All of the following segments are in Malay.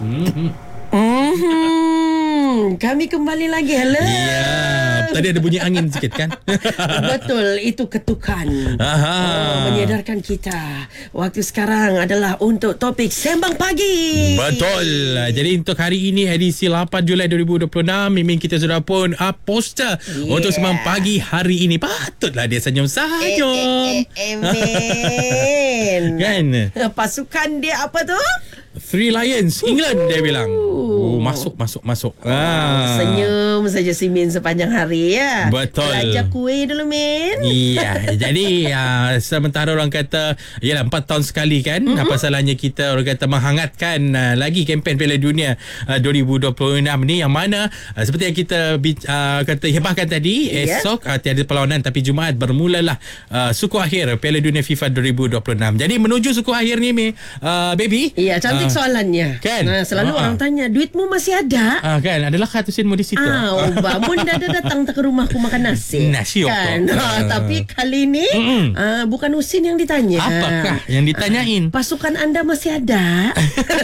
Kami kembali lagi. Hello. Ya, tadi ada bunyi angin sikit kan? Betul, itu ketukan. Menyadarkan kita waktu sekarang adalah untuk topik Sembang Pagi. Betul. Jadi untuk hari ini edisi 8 Julai 2026, Mimin kita sudah pun poster untuk Sembang Pagi hari ini. Patutlah dia senyum-senyum. Amen. Kan? Pasukan dia apa tu? Three Lions England dia bilang. Masuk. Senyum saja si Min sepanjang hari ya. Betul. Belajar kuih dulu Min. Iya. Jadi sementara orang kata yalah 4 tahun sekali kan, apa salahnya kita orang kata menghangatkan lagi kempen Piala Dunia 2026 ni, yang mana seperti yang kita kata hebahkan tadi, esok tiada perlawanan, tapi Jumaat bermulalah suku akhir Piala Dunia FIFA 2026. Jadi menuju suku akhir ni baby. Iya, cantik soalannya. Kan? Selalu orang tanya, duitmu masih ada? Kan, adalah kartusinmu di situ. Bangun dah datang ke rumahku makan nasi. Nasi kan? Tapi kali ni bukan Usin yang ditanya. Apakah yang ditanyain? Pasukan anda masih ada?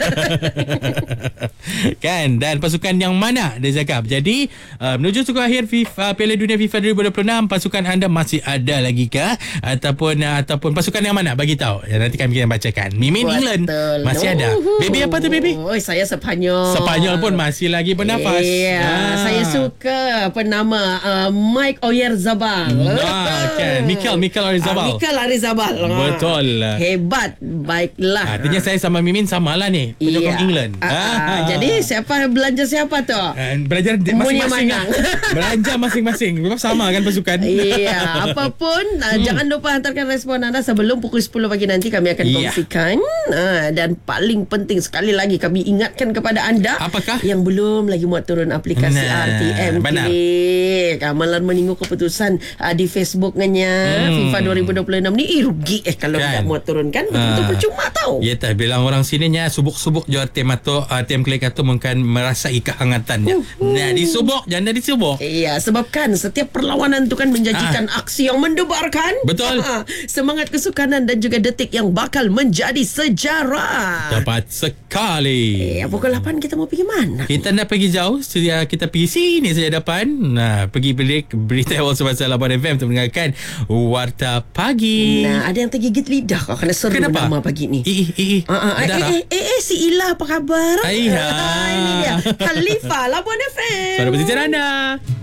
Kan, dan pasukan yang mana dia cakap. Jadi menuju suku akhir Piala Dunia FIFA 2026, pasukan anda masih ada lagi ke? Ataupun pasukan yang mana? Bagi tahu. Nanti kami akan bacakan. Mimin England masih ada. Baby apa tu baby? Saya Sepanyol. Sepanyol pun masih lagi bernafas. Saya suka nama Mike Oyarzabal. Kan, Mikel Oyarzabal. Mikel Oyarzabal. Betul. Hebat. Baiklah. Artinya saya sama Mimin samalah ni, penyokong England. Jadi siapa belanja siapa tu? Belanja masing-masing. Belanja masing-masing. Memang sama kan pasukan. Iya. Apapun, jangan lupa hantarkan respon anda sebelum pukul 10 pagi nanti. Kami akan kongsikan. Dan paling penting sekali lagi, kami ingatkan kepada anda. Apakah? Yang belum lagi muat turun aplikasi RTM Klik. Malam menunggu keputusan di Facebooknya FIFA 2026 ni. Rugi kalau tak muat turun kan. Betul-betul percuma tau. Ya tak, bilang orang sininya subuk-subuk je RTM Klik tu mungkin merasai kehangatannya. Disubuk, jangan disubuk. Iya, sebabkan setiap perlawanan tu kan menjanjikan aksi yang mendebarkan. Betul. Semangat kesukanan dan juga detik yang bakal menjadi sejarah. Tepat sekali. Pukul 8 kita mau pergi mana? Kita nak pergi jauh, kita pergi sini saja depan. Pergi berita awal semasa 8 FM untuk mendengarkan Warta Pagi. Ada yang tergigit lidah kau kena seru nama pagi ni. Si Ila apa khabar? Ini dia Khalifa Labuan FM. Suara pesisir anda.